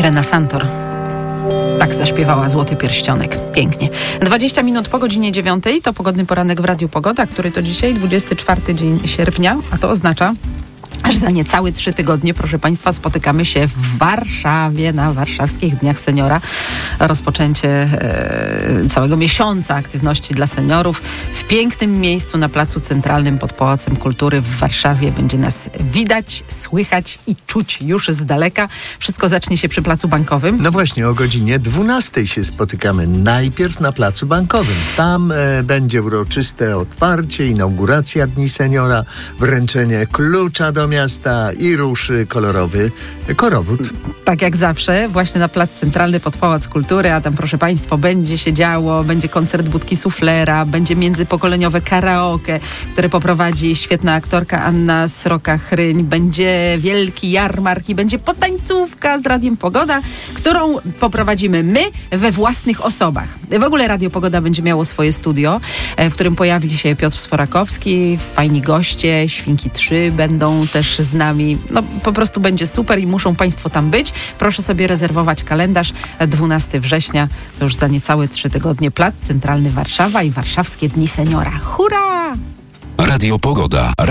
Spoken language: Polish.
Irena Santor. Tak zaśpiewała Złoty Pierścionek. Pięknie. 20 minut po godzinie 9 to pogodny poranek w Radiu Pogoda, który to dzisiaj 24 dzień sierpnia, a to oznacza, że za niecałe 3 tygodnie, proszę Państwa, spotykamy się w Warszawie na Warszawskich Dniach Seniora. Rozpoczęcie całego miesiąca aktywności dla seniorów w pięknym miejscu na Placu Centralnym pod Pałacem Kultury w Warszawie. Będzie nas widać, słychać i czuć już z daleka. Wszystko zacznie się przy Placu Bankowym. No właśnie, o godzinie 12 się spotykamy. Najpierw na Placu Bankowym. Tam będzie uroczyste otwarcie, inauguracja Dni Seniora, wręczenie klucza do miasta i ruszy kolorowy korowód. Tak jak zawsze, właśnie na Plac Centralny pod Pałac Kultury, a tam, proszę Państwa, będzie się działo, będzie koncert Budki Suflera, będzie międzypokoleniowe karaoke, które poprowadzi świetna aktorka Anna Sroka-Chryń, będzie wielki jarmark i będzie potańcówka z Radiem Pogoda, którą poprowadzimy my we własnych osobach. W ogóle Radio Pogoda będzie miało swoje studio, w którym pojawi się Piotr Sforakowski, fajni goście, Świnki 3 będą też z nami. No po prostu będzie super i muszą Państwo tam być. Proszę sobie rezerwować kalendarz. 12 września, to już za niecałe 3 tygodnie, Plac Centralny Warszawa i Warszawskie Dni Seniora. Hurra! Radio Pogoda.